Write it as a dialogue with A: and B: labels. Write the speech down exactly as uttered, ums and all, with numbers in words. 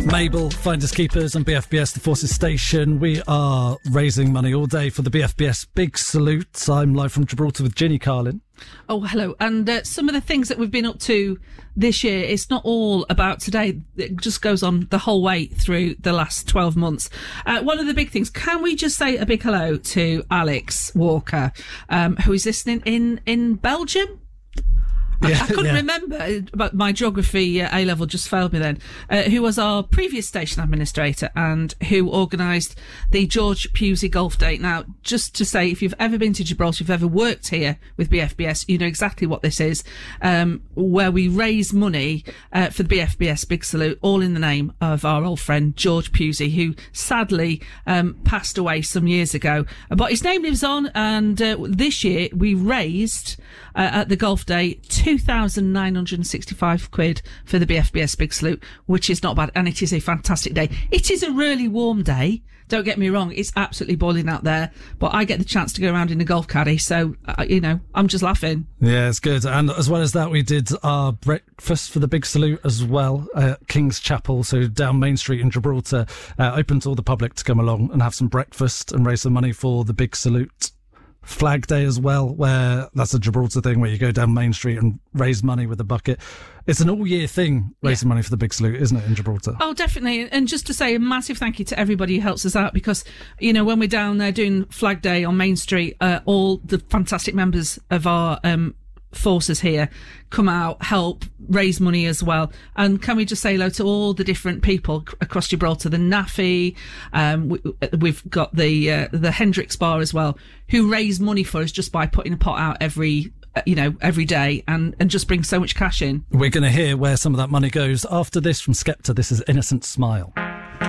A: Mabel, Finders Keepers and B F B S, the Forces Station. We are raising money all day for the B F B S Big Salute. I'm live from Gibraltar with Ginny Carlin.
B: Oh, hello. And uh, some of the things that we've been up to this year, it's not all about today. It just goes on the whole way through the last twelve months. Uh, one of the big things, can we just say a big hello to Alex Walker, um, who is listening in, in Belgium?
A: Yeah,
B: I, I couldn't
A: yeah.
B: remember, but my geography uh, A-level just failed me then, uh, who was our previous station administrator and who organised the George Pusey Golf Day. Now, just to say, if you've ever been to Gibraltar, if you've ever worked here with B F B S, you know exactly what this is, um, where we raise money uh, for the B F B S Big Salute, all in the name of our old friend George Pusey, who sadly um, passed away some years ago. But his name lives on, and uh, this year we raised uh, at the Golf Day two thousand nine hundred sixty-five quid for the B F B S Big Salute, which is not bad, and it is a fantastic day. It is a really warm day, don't get me wrong, it's absolutely boiling out there, but I get the chance to go around in a golf caddy, so, uh, you know, I'm just laughing.
A: Yeah, it's good. And as well as that, we did our breakfast for the Big Salute as well at King's Chapel, so down Main Street in Gibraltar, uh, open to all the public to come along and have some breakfast and raise some money for the Big Salute. Flag Day as well, where that's a Gibraltar thing where you go down Main Street and raise money with a bucket. It's an all year thing, raising yeah. money for the Big Salute, isn't it, in Gibraltar?
B: Oh, definitely. And just to say a massive thank you to everybody who helps us out, because, you know, when we're down there doing Flag Day on Main Street, uh, all the fantastic members of our um forces here come out, help raise money as well. And can we just say hello to all the different people c- across Gibraltar, the N A F I, um, we, we've got the uh, the Hendrix Bar as well, who raise money for us just by putting a pot out every uh, you know every day and and just bring so much cash in.
A: We're going to hear where some of that money goes after this from Skepta. This is Innocent Smile.